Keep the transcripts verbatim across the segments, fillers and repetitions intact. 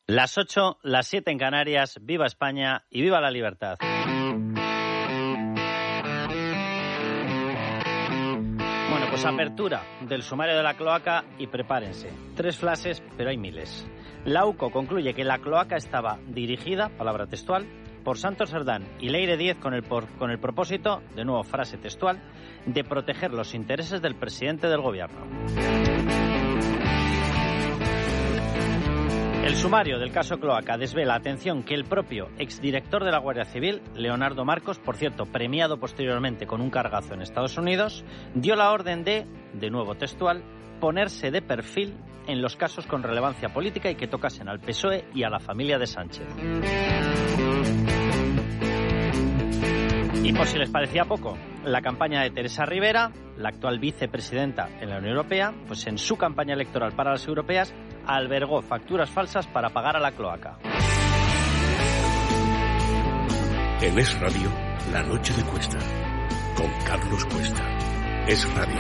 Las ocho, las siete en Canarias. Viva España y viva la libertad. Bueno, pues apertura del sumario de la cloaca y prepárense. Tres flashes, pero hay miles. La UCO concluye que la cloaca estaba dirigida, palabra textual, por Santos Cerdán y Leire Díez con el, por, con el propósito, de nuevo frase textual, de proteger los intereses del presidente del gobierno. El sumario del caso Cloaca desvela, atención, que el propio exdirector de la Guardia Civil, Leonardo Marcos, por cierto, premiado posteriormente con un cargazo en Estados Unidos, dio la orden de, de nuevo textual, ponerse de perfil en los casos con relevancia política y que tocasen al P S O E y a la familia de Sánchez. Y por si les parecía poco, la campaña de Teresa Rivera, la actual vicepresidenta en la Unión Europea, pues en su campaña electoral para las europeas albergó facturas falsas para pagar a la cloaca. En Es Radio, la noche de Cuesta, con Carlos Cuesta. Es Radio.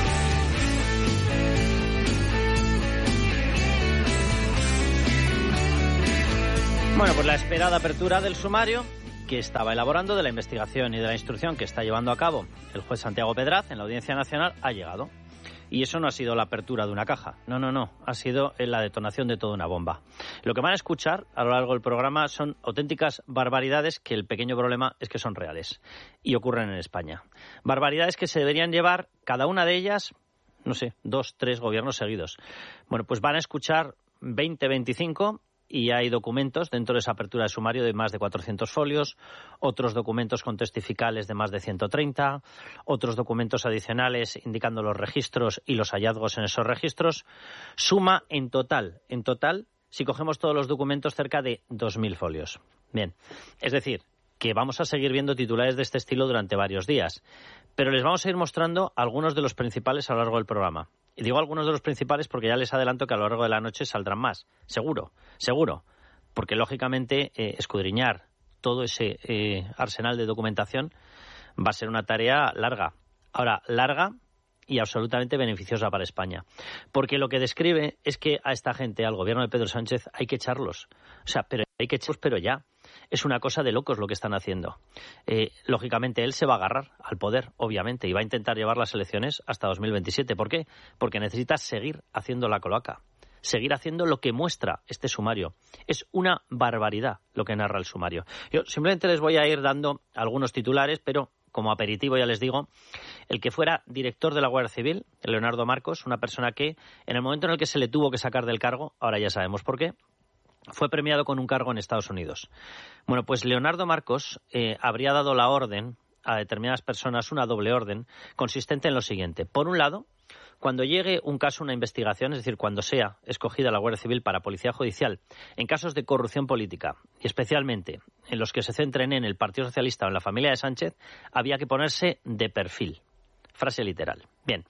Bueno, pues la esperada apertura del sumario que estaba elaborando, de la investigación y de la instrucción que está llevando a cabo el juez Santiago Pedraz en la Audiencia Nacional, ha llegado. Y eso no ha sido la apertura de una caja. No, no, no. Ha sido la detonación de toda una bomba. Lo que van a escuchar a lo largo del programa son auténticas barbaridades que el pequeño problema es que son reales y ocurren en España. Barbaridades que se deberían llevar, cada una de ellas, no sé, dos, tres gobiernos seguidos. Bueno, pues van a escuchar veinte, veinticinco... y hay documentos dentro de esa apertura de sumario de más de cuatrocientos folios, otros documentos con testificales de más de ciento treinta, otros documentos adicionales indicando los registros y los hallazgos en esos registros. Suma en total, en total, si cogemos todos los documentos, cerca de dos mil folios. Bien, es decir, que vamos a seguir viendo titulares de este estilo durante varios días, pero les vamos a ir mostrando algunos de los principales a lo largo del programa. Y digo algunos de los principales porque ya les adelanto que a lo largo de la noche saldrán más. Seguro, seguro. Porque, lógicamente, eh, escudriñar todo ese eh, arsenal de documentación va a ser una tarea larga. Ahora, larga y absolutamente beneficiosa para España. Porque lo que describe es que a esta gente, al gobierno de Pedro Sánchez, hay que echarlos. O sea, pero hay que echarlos, pero ya. Es una cosa de locos lo que están haciendo. Eh, lógicamente, él se va a agarrar al poder, obviamente, y va a intentar llevar las elecciones hasta dos mil veintisiete. ¿Por qué? Porque necesita seguir haciendo la cloaca, seguir haciendo lo que muestra este sumario. Es una barbaridad lo que narra el sumario. Yo simplemente les voy a ir dando algunos titulares, pero como aperitivo ya les digo, el que fuera director de la Guardia Civil, Leonardo Marcos, una persona que en el momento en el que se le tuvo que sacar del cargo, ahora ya sabemos por qué, fue premiado con un cargo en Estados Unidos. Bueno, pues Leonardo Marcos eh, habría dado la orden a determinadas personas, una doble orden, consistente en lo siguiente. Por un lado, cuando llegue un caso, una investigación, es decir, cuando sea escogida la Guardia Civil para Policía Judicial, en casos de corrupción política, y especialmente en los que se centren en el Partido Socialista o en la familia de Sánchez, había que ponerse de perfil. Frase literal. Bien,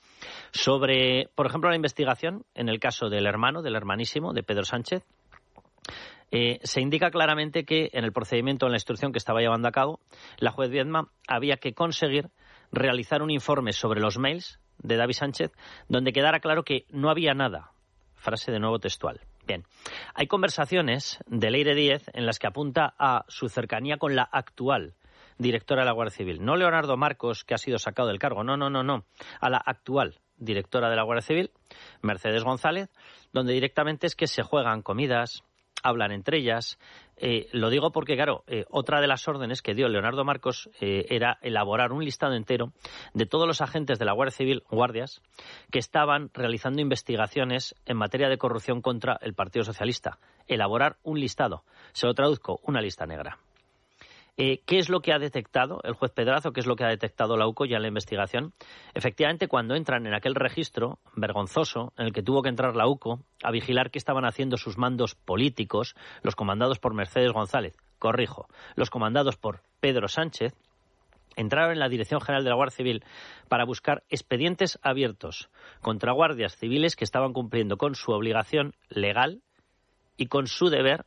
sobre, por ejemplo, la investigación en el caso del hermano, del hermanísimo de Pedro Sánchez, Eh, se indica claramente que en el procedimiento, en la instrucción que estaba llevando a cabo, la juez Viedma había que conseguir realizar un informe sobre los mails de David Sánchez donde quedara claro que no había nada. Frase de nuevo textual. Bien, hay conversaciones de Leire Díez en las que apunta a su cercanía con la actual directora de la Guardia Civil. No Leonardo Marcos, que ha sido sacado del cargo, no, no, no, no. A la actual directora de la Guardia Civil, Mercedes González, donde directamente es que se juegan comidas, hablan entre ellas. Eh, lo digo porque, claro, eh, otra de las órdenes que dio Leonardo Marcos eh, era elaborar un listado entero de todos los agentes de la Guardia Civil, guardias, que estaban realizando investigaciones en materia de corrupción contra el Partido Socialista. Elaborar un listado. Se lo traduzco, una lista negra. Eh, ¿Qué es lo que ha detectado el juez Pedrazo? ¿Qué es lo que ha detectado la UCO ya en la investigación? Efectivamente, cuando entran en aquel registro vergonzoso en el que tuvo que entrar la UCO a vigilar qué estaban haciendo sus mandos políticos, los comandados por Mercedes González, corrijo, los comandados por Pedro Sánchez, entraron en la Dirección General de la Guardia Civil para buscar expedientes abiertos contra guardias civiles que estaban cumpliendo con su obligación legal y con su deber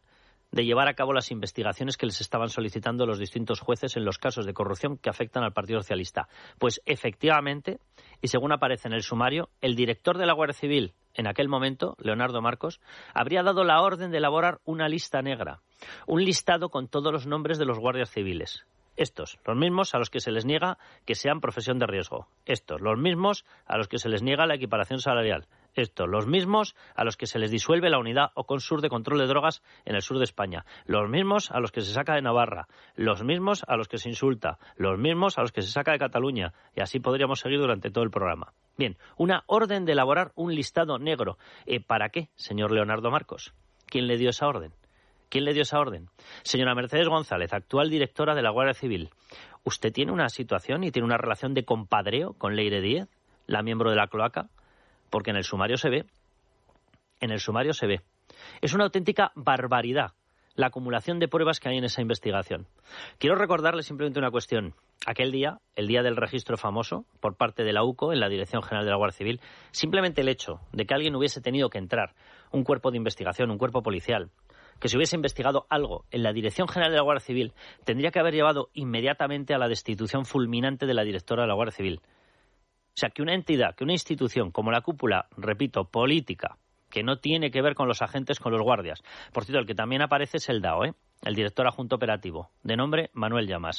de llevar a cabo las investigaciones que les estaban solicitando los distintos jueces en los casos de corrupción que afectan al Partido Socialista. Pues efectivamente, y según aparece en el sumario, el director de la Guardia Civil en aquel momento, Leonardo Marcos, habría dado la orden de elaborar una lista negra, un listado con todos los nombres de los guardias civiles. Estos, los mismos a los que se les niega que sean profesión de riesgo. Estos, los mismos a los que se les niega la equiparación salarial. Estos, los mismos a los que se les disuelve la unidad o consur de control de drogas en el sur de España. Los mismos a los que se saca de Navarra. Los mismos a los que se insulta. Los mismos a los que se saca de Cataluña. Y así podríamos seguir durante todo el programa. Bien, una orden de elaborar un listado negro. Eh, ¿Para qué, señor Leonardo Marcos? ¿Quién le dio esa orden? ¿Quién le dio esa orden? Señora Mercedes González, actual directora de la Guardia Civil, ¿usted tiene una situación y tiene una relación de compadreo con Leire Díez, la miembro de la cloaca? Porque en el sumario se ve. En el sumario se ve. Es una auténtica barbaridad la acumulación de pruebas que hay en esa investigación. Quiero recordarle simplemente una cuestión. Aquel día, el día del registro famoso, por parte de la U C O, en la Dirección General de la Guardia Civil, simplemente el hecho de que alguien hubiese tenido que entrar, un cuerpo de investigación, un cuerpo policial, que se hubiese investigado algo en la Dirección General de la Guardia Civil, tendría que haber llevado inmediatamente a la destitución fulminante de la directora de la Guardia Civil. O sea, que una entidad, que una institución como la cúpula, repito, política, que no tiene que ver con los agentes, con los guardias. Por cierto, el que también aparece es el D A O, ¿eh? El director adjunto operativo, de nombre Manuel Llamas.